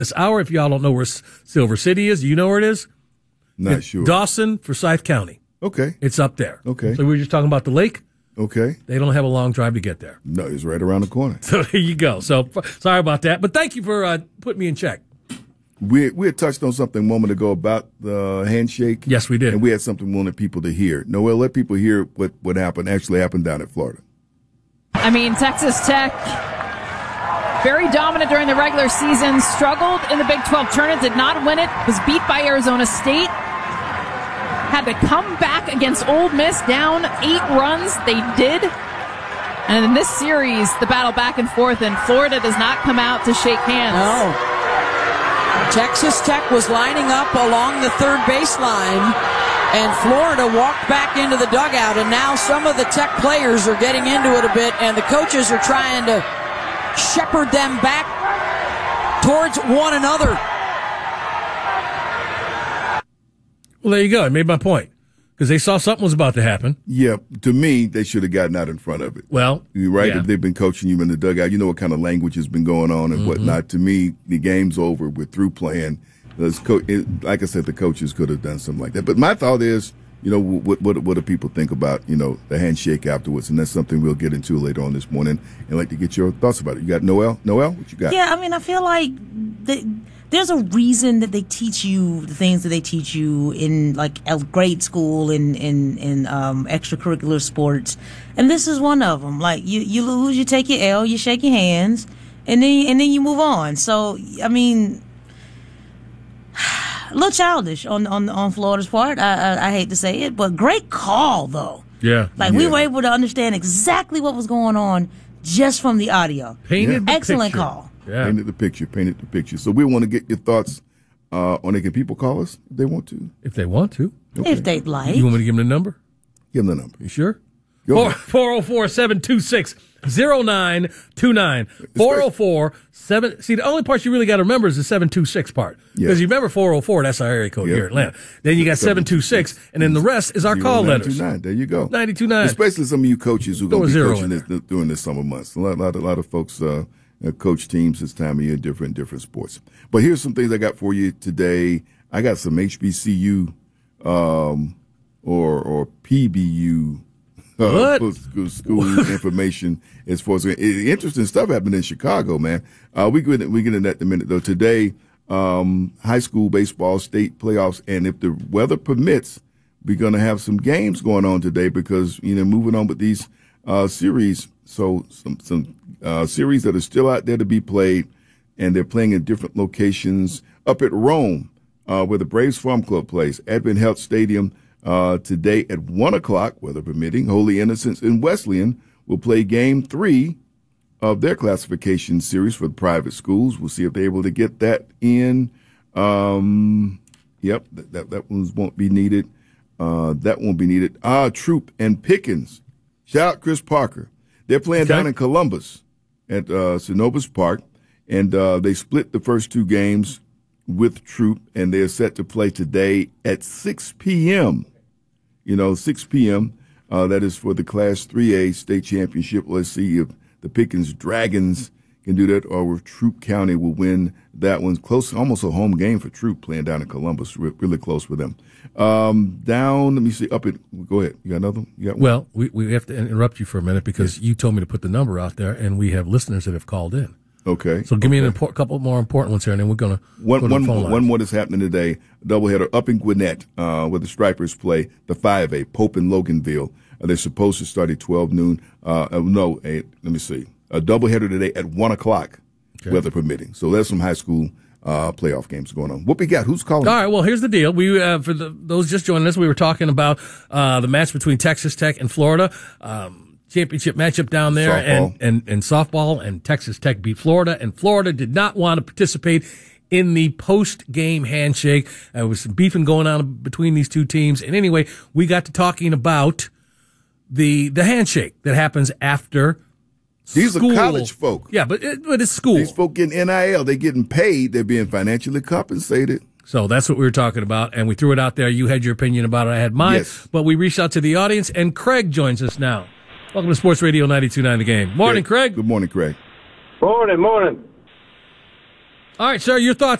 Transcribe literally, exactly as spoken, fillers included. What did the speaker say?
this hour. If y'all don't know where Silver City is, do you know where it is? Not it's sure. Dawson, Forsyth County. Okay. It's up there. Okay. So we were just talking about the lake. Okay. They don't have a long drive to get there. No, it's right around the corner. So there you go. So sorry about that, but thank you for uh, putting me in check. We we had touched on something a moment ago about the handshake. Yes, we did. And we had something we wanted people to hear. Noel, let people hear what, what happened, actually happened down at Florida. I mean, Texas Tech, very dominant during the regular season, struggled in the Big twelve tournament, did not win it, was beat by Arizona State, had to come back against Ole Miss, down eight runs. They did. And in this series, the battle back and forth, and Florida does not come out to shake hands. No. Texas Tech was lining up along the third baseline, and Florida walked back into the dugout, and now some of the Tech players are getting into it a bit, and the coaches are trying to shepherd them back towards one another. Well, there you go. I made my point. Because they saw something was about to happen. Yeah, to me, they should have gotten out in front of it. Well, You're right. yeah. If they've been coaching you in the dugout, you know what kind of language has been going on and Mm-hmm. whatnot. To me, the game's over. We're through playing. Let's co- it, like I said, the coaches could have done something like that. But my thought is, you know, what, what what do people think about, you know, the handshake afterwards? And that's something we'll get into later on this morning. And I'd like to get your thoughts about it. You got Noel? Noel, what you got? Yeah, I mean, I feel like they, there's a reason that they teach you the things that they teach you in like grade school and in, in, in um, extracurricular sports, and this is one of them. Like you, you lose, you take your L, you shake your hands, and then and then you move on. So I mean, a little childish on on on Florida's part. I, I I hate to say it, but great call though. Yeah, like Yeah. we were able to understand exactly what was going on just from the audio. painted the Excellent picture. call. Yeah. Painted the picture, painted the picture. So we want to get your thoughts uh, on it. Can people call us if they want to? If they want to. If they'd like. You want me to give them the number? Give them the number. You sure? Go ahead. four oh four, seven two six, oh nine two nine. four oh four, seven See, the only part you really got to remember is the seven two six part. Yeah. Because you remember four oh four, that's our area code Yeah. here in Atlanta. Then you got seven two six, and then the rest is our call letters. nine two nine. There you go. nine two nine. Especially some of you coaches who are Throw going a to be zero coaching in this, during the summer months. A lot, lot, a lot of folks uh, uh, coach teams this time of year in different, different sports. But here's some things I got for you today. I got some H B C U um, or or P B U uh, What? school, school information as far as interesting stuff happened in Chicago, man. Uh, we get we get into that in a minute though. Today, um, high school baseball state playoffs, and if the weather permits, we're going to have some games going on today because you know moving on with these uh, series. So some some uh, series that are still out there to be played, and they're playing in different locations. Up at Rome, uh, where the Braves Farm Club plays, Advent Health Stadium. Uh, today at one o'clock, weather permitting, Holy Innocents and Wesleyan will play game three of their classification series for the private schools. We'll see if they're able to get that in. Um, yep, that, that, that one won't be needed. Uh, that won't be needed. Ah, Troop and Pickens. Shout out Chris Parker. They're playing Okay. down in Columbus at uh, Synovus Park, and uh, they split the first two games with Troop, and they're set to play today at six p.m. You know, six p.m. Uh, that is for the Class three A state championship. Let's see if the Pickens Dragons can do that, or if Troop County will win that one. Close, almost a home game for Troop playing down in Columbus. Re- really close for them. Um, down, let me see, up at, go ahead. You got another one? You got one? Well, we, we have to interrupt you for a minute because you told me to put the number out there, and we have listeners that have called in. Okay. So give me okay. a impor- couple more important ones here, and then we're going to One, go to one, the phone one lines. more that's happening today. A doubleheader up in Gwinnett, uh, where the Stripers play the five A, Pope and Loganville. Uh, they're supposed to start at twelve noon. Uh, uh, no, a, let me see. A doubleheader today at one o'clock, Okay. weather permitting. So there's some high school uh, playoff games going on. What we got? Who's calling? All right, well, here's the deal. We uh, for the, those just joining us, we were talking about uh, the match between Texas Tech and Florida. Um, championship matchup down there, and, and, and softball, and Texas Tech beat Florida, and Florida did not want to participate in the post-game handshake. There was some beefing going on between these two teams, and anyway, we got to talking about the the handshake that happens after These school. are college folk. Yeah, but, it, but it's school. These folk getting N I L. They're getting paid. They're being financially compensated. So that's what we were talking about, and we threw it out there. You had your opinion about it. I had mine. Yes. But we reached out to the audience, and Craig joins us now. Welcome to Sports Radio ninety-two point nine The Game. Morning, Craig. Good morning, Craig. Morning, morning. All right, sir, your thoughts